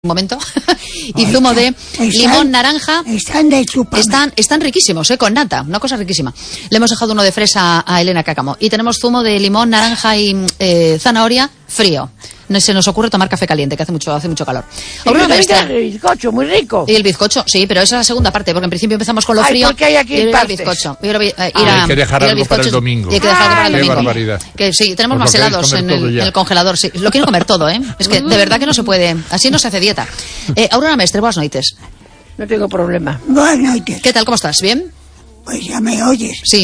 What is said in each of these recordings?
un momento, y zumo de limón, naranja. Están de chupame. Están riquísimos, con nata, una cosa riquísima. Le hemos dejado uno de fresa a Elena Cácamo. Y tenemos zumo de limón, naranja y zanahoria frío. Se nos ocurre tomar café caliente, que hace mucho calor. El bizcocho, muy rico. Y el bizcocho, sí, pero esa es la segunda parte, porque en principio empezamos con lo frío. Porque hay aquí y el partes. bizcocho. Hay que dejar algo para el domingo. Y hay que dejar algo para el Qué domingo. barbaridad. Que sí, tenemos Pues más helados en el congelador. Sí, lo quiero comer todo, ¿eh? Es que de verdad que no se puede. Así no se hace dieta. Aurora Mestre, buenas noites. No tengo problema. Buenas noches. ¿Qué tal? ¿Cómo estás? ¿Bien? Pues ya me oyes. Sí.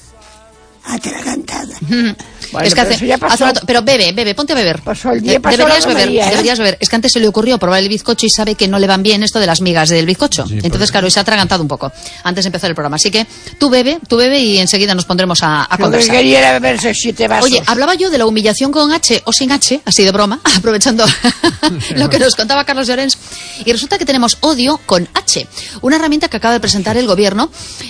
Atragantada. Bueno, es que pero bebe, ponte a beber. Pasó el día, pasó deberías la beber, romería, deberías beber. Es que antes se le ocurrió probar el bizcocho y sabe que no le van bien esto de las migas del bizcocho. Sí, entonces, claro, y se ha atragantado un poco antes de empezar el programa. Así que tú bebe y enseguida nos pondremos a Lo que conversar. quería era beberse 7 vasos. Oye, hablaba yo de la humillación con H o sin H, así de broma, aprovechando lo que nos contaba Carlos Llorens. Y resulta que tenemos odio con H, una herramienta que acaba de presentar el gobierno,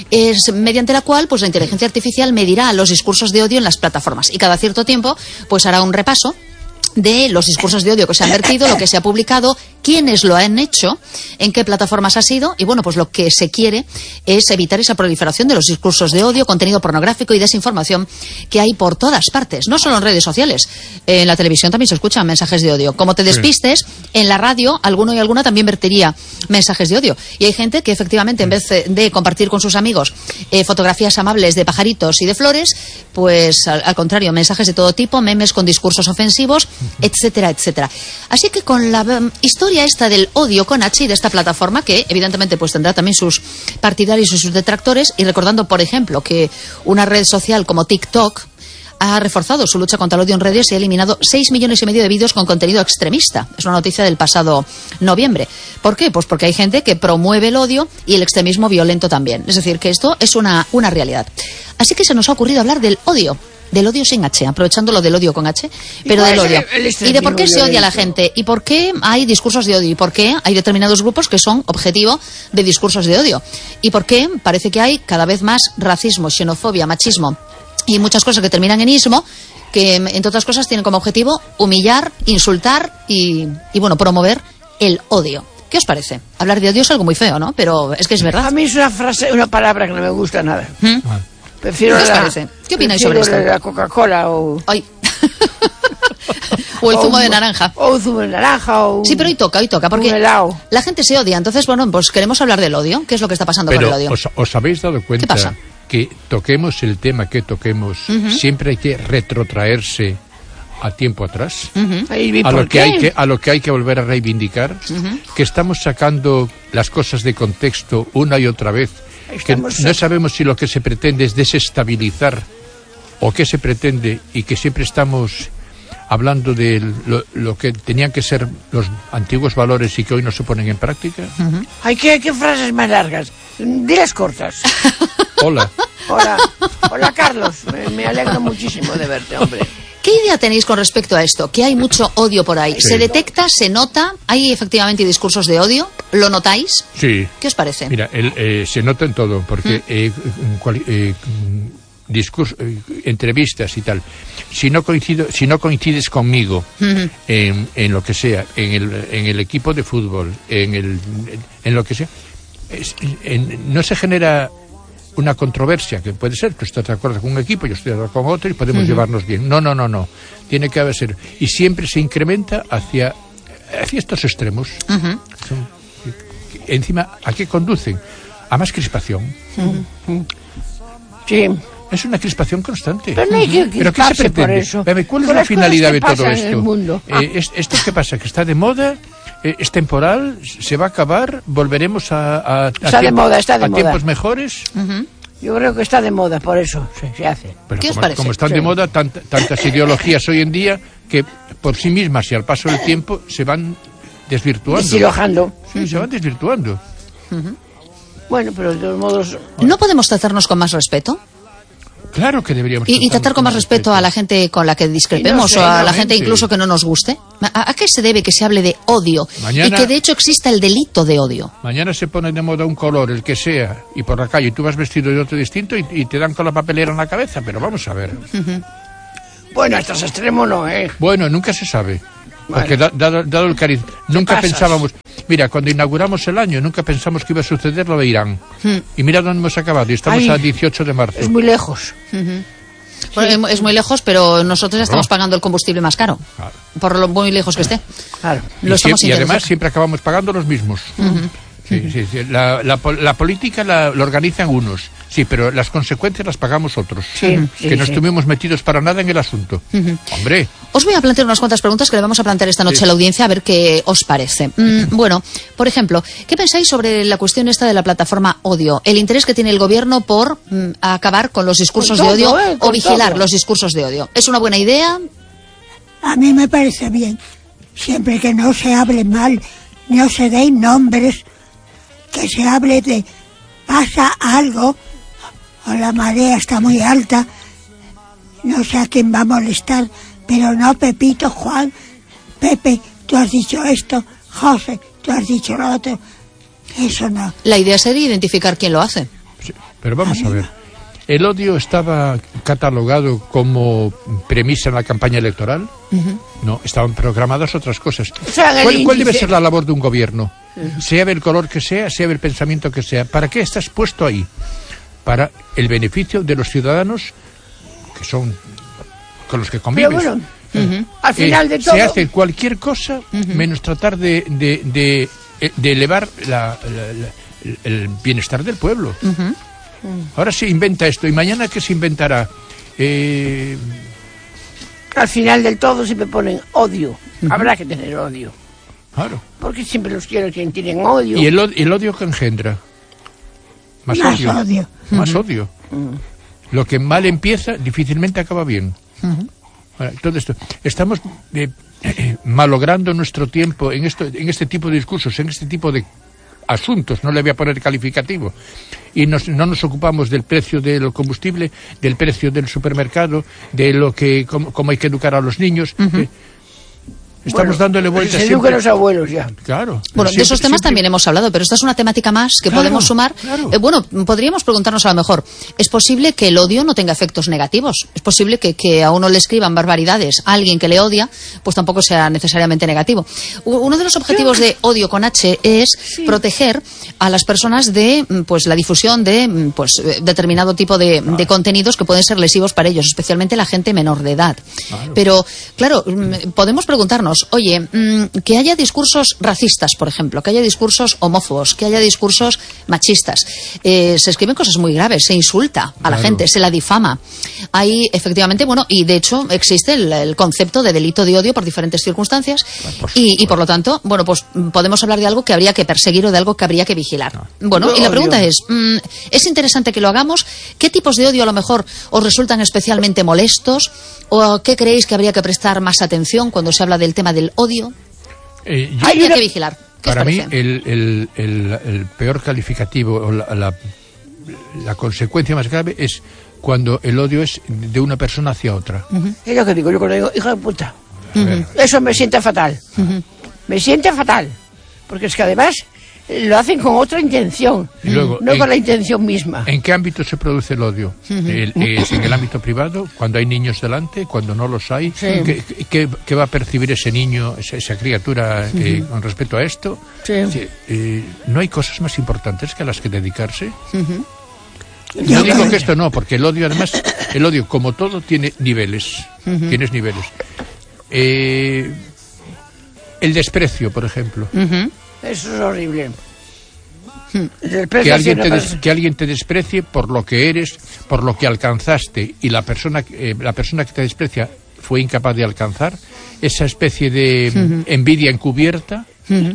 es mediante la cual pues la inteligencia artificial medirá los discursos de odio en las plataformas y cada cierto tiempo pues hará un repaso de los discursos de odio que se han vertido, lo que se ha publicado, quiénes lo han hecho, en qué plataformas ha sido, y bueno, pues lo que se quiere es evitar esa proliferación de los discursos de odio, contenido pornográfico y desinformación que hay por todas partes, no solo en redes sociales, en la televisión también se escuchan mensajes de odio. Como te despistes, en la radio, alguno y alguna también vertería mensajes de odio. Y hay gente que efectivamente, en vez de compartir con sus amigos fotografías amables de pajaritos y de flores, pues al contrario, mensajes de todo tipo, memes con discursos ofensivos, etcétera, etcétera. Así que con la historia esta del odio con H y de esta plataforma, que evidentemente pues tendrá también sus partidarios y sus detractores, y recordando, por ejemplo, que una red social como TikTok ha reforzado su lucha contra el odio en redes y ha eliminado 6,5 millones de vídeos con contenido extremista. Es una noticia del pasado noviembre. ¿Por qué? Pues porque hay gente que promueve el odio y el extremismo violento también. Es decir, que esto es una realidad. Así que se nos ha ocurrido hablar del odio sin H, aprovechando lo del odio con H, pero del odio. Y de por qué se odia a la gente, y por qué hay discursos de odio, y por qué hay determinados grupos que son objetivo de discursos de odio, y por qué parece que hay cada vez más racismo, xenofobia, machismo y muchas cosas que terminan en ismo, que entre otras cosas tienen como objetivo humillar, insultar y bueno, promover el odio. ¿Qué os parece? Hablar de odio es algo muy feo, ¿no? Pero es que es verdad. A mí es una palabra que no me gusta nada. Prefiero ¿Qué os parece? ¿Qué opináis sobre esto? La Coca-Cola o... Ay. O el zumo de naranja. O un zumo de naranja o... Sí, pero hoy toca, porque un helado. La gente se odia. Entonces, bueno, pues queremos hablar del odio. ¿Qué es lo que está pasando con el odio? ¿Os habéis dado cuenta? ¿Qué pasa? Que toquemos el tema que toquemos, siempre hay que retrotraerse a tiempo atrás, a lo que hay que volver a reivindicar, que estamos sacando las cosas de contexto una y otra vez, que no sabemos si lo que se pretende es desestabilizar o qué se pretende, y que siempre estamos hablando de lo que tenían que ser los antiguos valores y que hoy no se ponen en práctica. Ay, ¿qué frases más largas? Diles cortas. Hola, Carlos. Me alegro muchísimo de verte, hombre. ¿Qué idea tenéis con respecto a esto? Que hay mucho odio por ahí. Sí. ¿Se detecta? ¿Se nota? ¿Hay efectivamente discursos de odio? ¿Lo notáis? sí. ¿Qué os parece? Mira, se nota en todo, porque entrevistas y tal. Si no coincides conmigo en lo que sea, en el equipo de fútbol, en lo que sea, no se genera una controversia, que puede ser, tú estás de acuerdo con un equipo, yo estoy de acuerdo con otro y podemos llevarnos bien. No. Tiene que haber, y siempre se incrementa hacia estos extremos. Encima, ¿a qué conducen? A más crispación. Sí. Es una crispación constante. Pero no hay que ¿Pero qué se crisparse por pretende? eso. ¿Cuál es Por la las finalidad de cosas que todo pasan en el esto? mundo. ¿Esto qué pasa? ¿Que está de moda? ¿Es temporal? ¿Se va a acabar? ¿Volveremos a tiempos mejores? Yo creo que está de moda, por eso se hace. Pero ¿Qué os parece? como están de moda tantas ideologías hoy en día, que por sí mismas y al paso del tiempo se van desvirtuando. Deshilojando. Sí, se van desvirtuando. Bueno, pero de todos modos... ¿No podemos tratarnos con más respeto? Claro que deberíamos Y tratar con más respeto a la gente con la que discrepemos, o a la gente incluso que no nos guste. ¿A qué se debe que se hable de odio? Mañana, y que de hecho exista el delito de odio. Mañana se pone de moda un color, el que sea, y por la calle tú vas vestido de otro distinto y te dan con la papelera en la cabeza, pero vamos a ver. Bueno, hasta ese extremo no, Bueno, nunca se sabe. Porque dado el cariz, nunca pensábamos... Mira, cuando inauguramos el año, nunca pensamos que iba a suceder lo de Irán. Y mira dónde hemos acabado, y estamos a 18 de marzo. Es muy lejos. Bueno, es muy lejos, pero nosotros ya estamos pagando el combustible más caro. Claro. Por lo muy lejos que esté. Claro. Y además siempre acabamos pagando los mismos. Sí. La política la organizan unos, sí, pero las consecuencias las pagamos otros, que no estuvimos metidos para nada en el asunto. Hombre. Os voy a plantear unas cuantas preguntas que le vamos a plantear esta noche a la audiencia, a ver qué os parece. Bueno, por ejemplo, ¿qué pensáis sobre la cuestión esta de la plataforma Odio? El interés que tiene el gobierno por acabar con los discursos de odio o vigilar los discursos de odio. ¿Es una buena idea? A mí me parece bien, siempre que no se hable mal, no se den nombres, que se hable de pasa algo o la marea está muy alta, no sé a quién va a molestar, pero no Pepito, Juan, Pepe, tú has dicho esto, José, tú has dicho lo otro, eso no. La idea sería identificar quién lo hace. Sí, pero vamos a ver, ¿el odio estaba catalogado como premisa en la campaña electoral? No, estaban programadas otras cosas. ¿Cuál debe ser la labor de un gobierno? Sea del color que sea del pensamiento que sea. ¿Para qué estás puesto ahí? Para el beneficio de los ciudadanos que son con los que convives. Pero bueno, al final de todo... Se hace cualquier cosa menos tratar de elevar el bienestar del pueblo. Ahora se inventa esto, y mañana ¿qué se inventará? Al final del todo siempre ponen odio. Habrá que tener odio. Claro. Porque siempre los quiero quien tienen odio. ¿Y el odio que engendra? Más odio. Más odio. Lo que mal empieza, difícilmente acaba bien. Ahora, todo esto. Estamos malogrando nuestro tiempo en este tipo de discursos, en este tipo de asuntos, no le voy a poner calificativo, y no nos ocupamos del precio del combustible, del precio del supermercado, de lo que cómo hay que educar a los niños. Estamos dándole vueltas. Se educan los abuelos ya. Claro. Bueno, de esos temas también hemos hablado, pero esta es una temática más que podemos sumar. Claro. Bueno, podríamos preguntarnos a lo mejor, ¿es posible que el odio no tenga efectos negativos? ¿Es posible que a uno le escriban barbaridades a alguien que le odia, pues tampoco sea necesariamente negativo? Uno de los objetivos de Odio con H es proteger a las personas de pues la difusión de pues determinado tipo de contenidos que pueden ser lesivos para ellos, especialmente la gente menor de edad. Pero, claro, podemos preguntarnos, oye, que haya discursos racistas, por ejemplo, que haya discursos homófobos, que haya discursos machistas, se escriben cosas muy graves, se insulta a la gente, se la difama. Hay, efectivamente, bueno, y de hecho existe el concepto de delito de odio por diferentes circunstancias y por lo tanto, bueno, pues podemos hablar de algo que habría que perseguir o de algo que habría que vigilar. Bueno, y la pregunta es interesante que lo hagamos. ¿Qué tipos de odio a lo mejor os resultan especialmente molestos? ¿O qué creéis que habría que prestar más atención cuando se habla del tema del odio? Habría que vigilar. Para mí, el peor calificativo o la consecuencia más grave es cuando el odio es de una persona hacia otra. Es lo que digo, yo cuando digo, hija de puta. Eso me siente fatal. Me siente fatal. Porque es que además lo hacen con otra intención, luego, no con la intención misma. ¿En qué ámbito se produce el odio? ¿Es en el ámbito privado? ¿Cuando hay niños delante? ¿Cuando no los hay? ¿Qué va a percibir ese niño, esa criatura con respecto a esto? ¿No hay cosas más importantes que a las que dedicarse? No digo que esto no, porque el odio, además, el odio, como todo, tiene niveles. Tienes niveles. El desprecio, por ejemplo. Eso es horrible. Que alguien te desprecie por lo que eres, por lo que alcanzaste, y la persona que te desprecia fue incapaz de alcanzar, esa especie de envidia encubierta.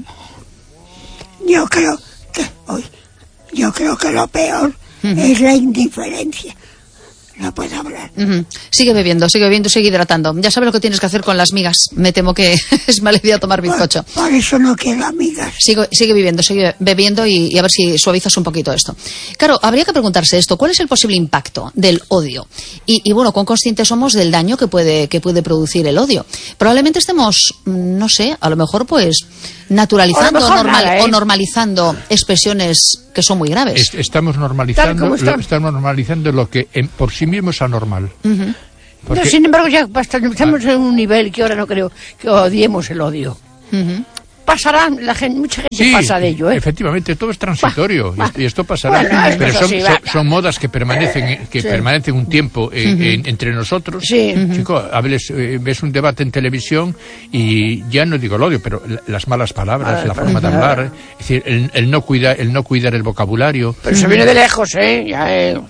Yo creo que lo peor es la indiferencia. No puedo hablar. Sigue bebiendo, sigue hidratando. Ya sabes lo que tienes que hacer con las migas. Me temo que es mala idea tomar bizcocho. Por eso no quiero amigas. Sigue bebiendo y a ver si suavizas un poquito esto. Claro, habría que preguntarse esto. ¿Cuál es el posible impacto del odio? Y bueno, ¿cuán conscientes somos del daño que puede producir el odio? Probablemente estemos, no sé, a lo mejor pues naturalizando o normalizando expresiones que son muy graves. Estamos normalizando lo que por sí mismo es anormal. No, sin embargo, ya estamos en un nivel que ahora no creo que odiemos el odio. Pasará, mucha gente pasa de ello, ¿eh? Efectivamente, todo es transitorio y esto pasará. Bueno, pero son modas que permanecen un tiempo entre nosotros. Sí. Chico, ves un debate en televisión y ya no digo el odio, pero las malas palabras, la forma de hablar, es decir, el no cuidar el vocabulario. Pero eso viene de lejos, ¿eh?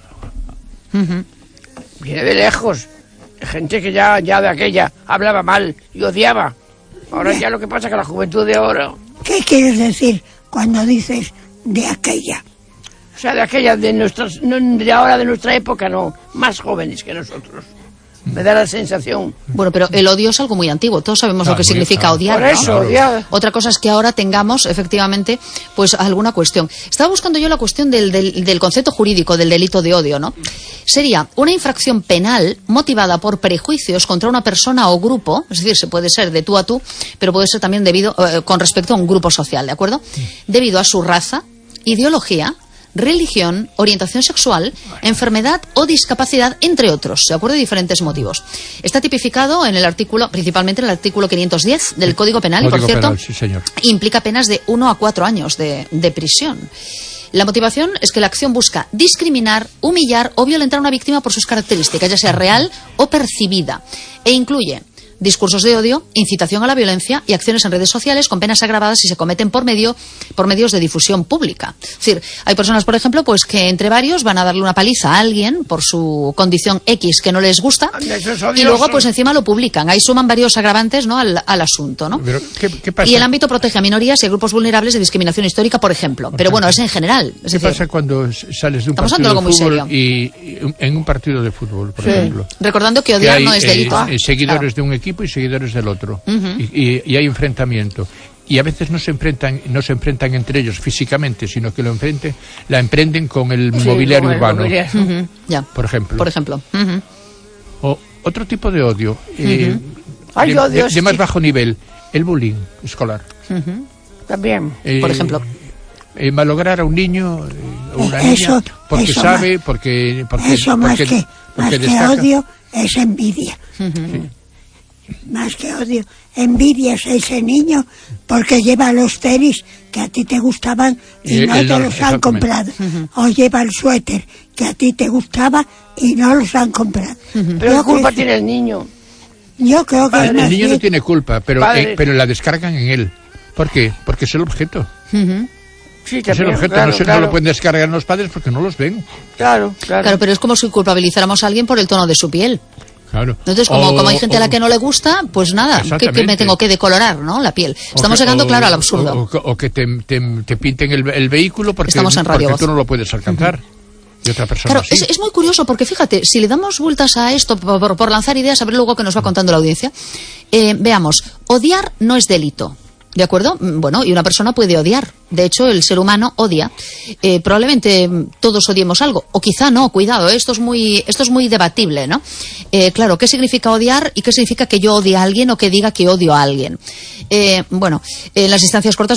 Viene de lejos. Gente que ya de aquella hablaba mal y odiaba. Ahora ya lo que pasa es que la juventud de ahora... ¿Qué quieres decir cuando dices de aquella? O sea, de aquella, de ahora, de nuestra época, no. Más jóvenes que nosotros. Me da la sensación. Bueno, pero el odio es algo muy antiguo. Todos sabemos lo que significa odiar, por eso, ¿no? odiar. Otra cosa es que ahora tengamos, efectivamente, pues alguna cuestión. Estaba buscando yo la cuestión del concepto jurídico del delito de odio, ¿no? Sería una infracción penal motivada por prejuicios contra una persona o grupo, es decir, se puede ser de tú a tú, pero puede ser también con respecto a un grupo social, ¿de acuerdo? Debido a su raza, ideología, religión, orientación sexual, enfermedad o discapacidad, entre otros, ¿de acuerdo? De diferentes motivos. Está tipificado en el artículo, principalmente en el artículo 510 del Código Penal, y por cierto, sí, señor, implica penas de 1 a 4 años de prisión. La motivación es que la acción busca discriminar, humillar o violentar a una víctima por sus características, ya sea real o percibida, e incluye discursos de odio, incitación a la violencia y acciones en redes sociales con penas agravadas si se cometen por medios de difusión pública. Es decir, hay personas, por ejemplo, pues que entre varios van a darle una paliza a alguien por su condición X que no les gusta y luego pues encima lo publican. Ahí suman varios agravantes, ¿no?, al asunto, ¿no? Pero, ¿qué pasa? Y el ámbito protege a minorías y a grupos vulnerables de discriminación histórica, por ejemplo. Pero bueno, es en general. ¿Qué pasa cuando sales de un partido de fútbol y en un partido de fútbol, por ejemplo? Recordando que odiar no es delito. Seguidores de un equipo y seguidores del otro, y hay enfrentamiento, y a veces no se enfrentan entre ellos físicamente, sino que la emprenden con el mobiliario urbano, por ejemplo. O otro tipo de odio, de más bajo nivel, el bullying escolar. También, por ejemplo. Malograr a un niño o una niña porque sabe, porque más que odio es envidia. Más que odio, envidias a ese niño porque lleva los tenis que a ti te gustaban y no te los han comprado. O lleva el suéter que a ti te gustaba y no los han comprado. Pero ¿qué culpa tiene el niño? Yo creo que el niño no tiene culpa, pero la descargan en él. ¿Por qué? Porque es el objeto. Sí, es el objeto, no lo pueden descargar los padres porque no los ven. Claro, pero es como si culpabilizáramos a alguien por el tono de su piel. Claro. Entonces, como hay gente a la que no le gusta, pues nada, que me tengo que decolorar, ¿no?, la piel. Estamos llegando, claro, al absurdo. O que te pinten el vehículo porque tú no lo puedes alcanzar. De otra persona. Claro, es muy curioso porque, fíjate, si le damos vueltas a esto por lanzar ideas, a ver luego que nos va contando la audiencia. Veamos, odiar no es delito. ¿De acuerdo? Bueno, y una persona puede odiar. De hecho, el ser humano odia. Probablemente todos odiemos algo. O quizá no, cuidado, esto es muy debatible, ¿no? Claro, ¿qué significa odiar y qué significa que yo odie a alguien o que diga que odio a alguien? Bueno, en las distancias cortas